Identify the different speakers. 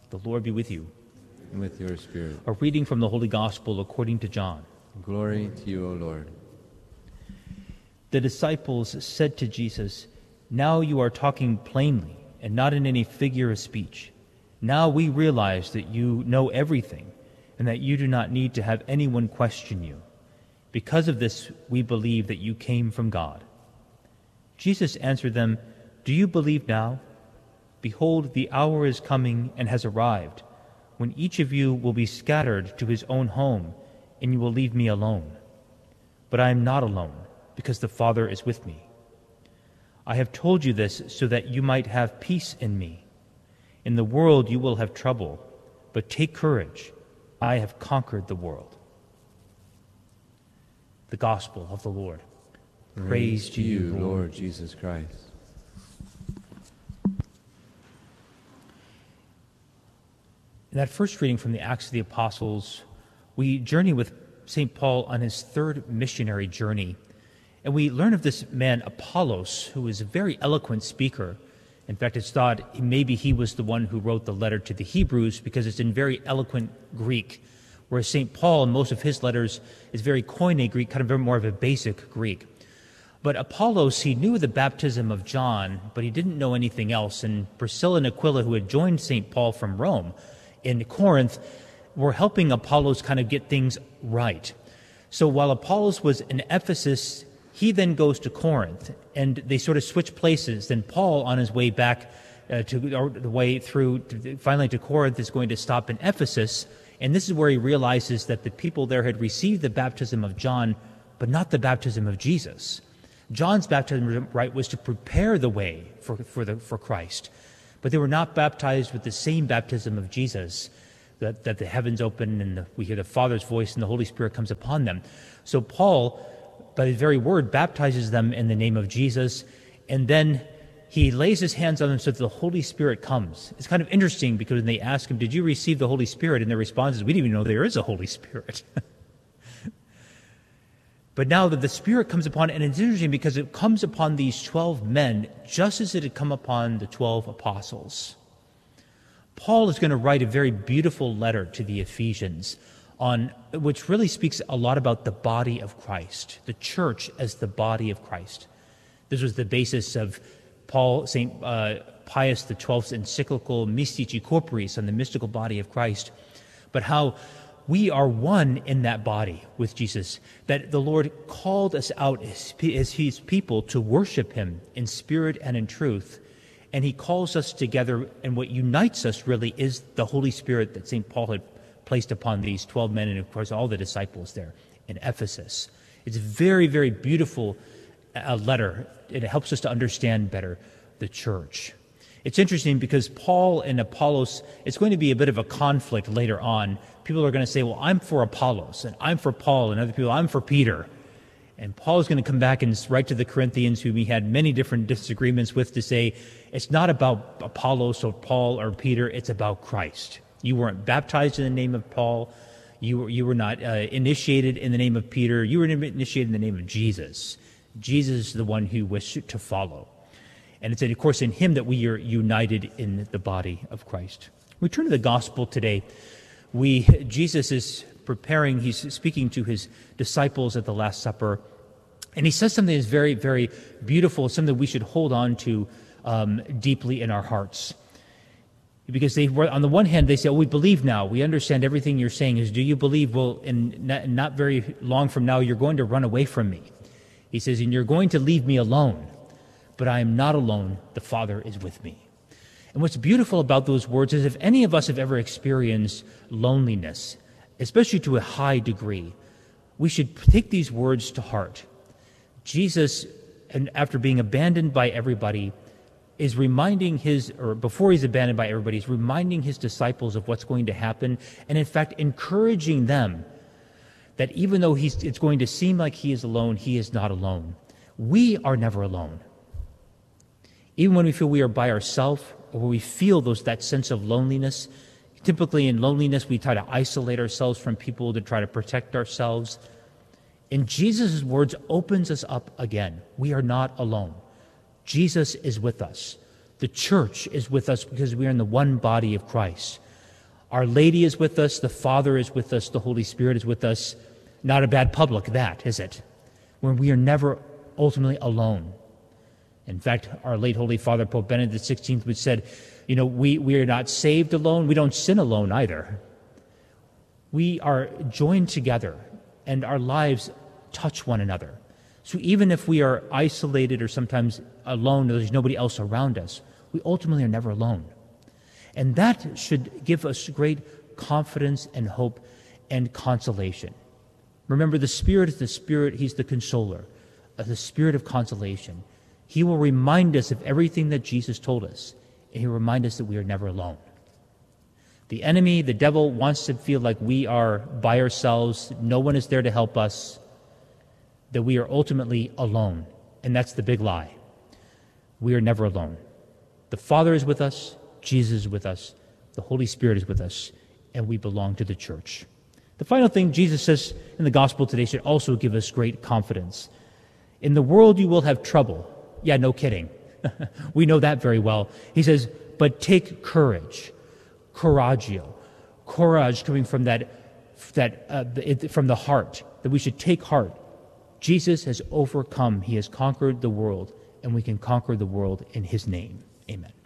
Speaker 1: The Lord be with you.
Speaker 2: And with your spirit.
Speaker 1: A reading from the Holy Gospel according to John.
Speaker 2: Glory to you, O Lord.
Speaker 1: The disciples said to Jesus, "Now you are talking plainly and not in any figure of speech. Now we realize that you know everything and that you do not need to have anyone question you. Because of this, we believe that you came from God." Jesus answered them, "Do you believe now? Behold, the hour is coming and has arrived, when each of you will be scattered to his own home, and you will leave me alone. But I am not alone, because the Father is with me. I have told you this so that you might have peace in me. In the world you will have trouble, but take courage. I have conquered the world." The Gospel of the Lord. Praise to you,
Speaker 2: Lord Jesus Christ.
Speaker 1: In that first reading from the Acts of the Apostles, we journey with St. Paul on his third missionary journey. And we learn of this man, Apollos, who is a very eloquent speaker. In fact, it's thought maybe he was the one who wrote the letter to the Hebrews because it's in very eloquent Greek, whereas St. Paul, in most of his letters, is very Koine Greek, kind of more of a basic Greek. But Apollos, he knew the baptism of John, but he didn't know anything else. And Priscilla and Aquila, who had joined St. Paul from Rome in Corinth, were helping Apollos kind of get things right. So while Apollos was in Ephesus, he then goes to Corinth, and they sort of switch places. Then Paul, on his way back finally to Corinth, is going to stop in Ephesus, and this is where he realizes that the people there had received the baptism of John, but not the baptism of Jesus. John's baptism, right, was to prepare the way for Christ, but they were not baptized with the same baptism of Jesus, that the heavens open and we hear the Father's voice and the Holy Spirit comes upon them. So Paul, by his very word, baptizes them in the name of Jesus, and then he lays his hands on them so that the Holy Spirit comes. It's kind of interesting because when they ask him, "Did you receive the Holy Spirit?" and their response is, "We didn't even know there is a Holy Spirit." But now that the Spirit comes upon, and it's interesting because it comes upon these 12 men just as it had come upon the 12 apostles. Paul is going to write a very beautiful letter to the Ephesians, which really speaks a lot about the body of Christ, the church as the body of Christ. This was the basis of St. Pius XII's encyclical Mystici Corporis on the mystical body of Christ, but how we are one in that body with Jesus, that the Lord called us out as his people to worship him in spirit and in truth, and he calls us together, and what unites us really is the Holy Spirit that St. Paul had placed upon these 12 men and, of course, all the disciples there in Ephesus. It's a very, very beautiful letter, and it helps us to understand better the church. It's interesting because Paul and Apollos, it's going to be a bit of a conflict later on. People are going to say, "Well, I'm for Apollos, and I'm for Paul," and other people, "I'm for Peter." And Paul is going to come back and write to the Corinthians, who we had many different disagreements with, to say, it's not about Apollos or Paul or Peter, it's about Christ. You weren't baptized in the name of Paul. You were not initiated in the name of Peter. You were initiated in the name of Jesus. Jesus is the one who wish to follow. And it's, of course, in him that we are united in the body of Christ. We turn to the gospel today. Jesus is preparing, he's speaking to his disciples at the Last Supper, and he says something that's very, very beautiful, something we should hold on to deeply in our hearts. Because on the one hand, they say, "Oh, we believe now. We understand everything you're saying." Is, "Do you believe?" Well, not very long from now, you're going to run away from me. He says, "And you're going to leave me alone. But I am not alone. The Father is with me." And what's beautiful about those words is if any of us have ever experienced loneliness, especially to a high degree, we should take these words to heart. Jesus, and after being abandoned by everybody, is reminding before he's abandoned by everybody, he's reminding his disciples of what's going to happen, and in fact encouraging them that even though it's going to seem like he is alone, he is not alone. We are never alone. Even when we feel we are by ourselves, or when we feel that sense of loneliness, typically in loneliness we try to isolate ourselves from people to try to protect ourselves. And Jesus' words opens us up again. We are not alone. Jesus is with us. The church is with us because we are in the one body of Christ. Our Lady is with us, the Father is with us, the Holy Spirit is with us. Not a bad public, that, is it? When we are never ultimately alone. In fact, our late Holy Father, Pope Benedict XVI, would said, we are not saved alone, we don't sin alone either. We are joined together, and our lives touch one another. So even if we are isolated or sometimes alone, there's nobody else around us, we ultimately are never alone. And that should give us great confidence and hope and consolation. Remember, the Spirit is the Spirit, He's the consoler, the Spirit of consolation. He will remind us of everything that Jesus told us, and He will remind us that we are never alone. The enemy, the devil, wants to feel like we are by ourselves, no one is there to help us, that we are ultimately alone. And that's the big lie. We are never alone. The Father is with us, Jesus is with us, the Holy Spirit is with us, and we belong to the church. The final thing Jesus says in the gospel today should also give us great confidence. In the world you will have trouble. Yeah, no kidding. We know that very well. He says, but take courage. Couragio. Courage coming from from the heart, that we should take heart. Jesus has overcome. He has conquered the world, and we can conquer the world in His name. Amen.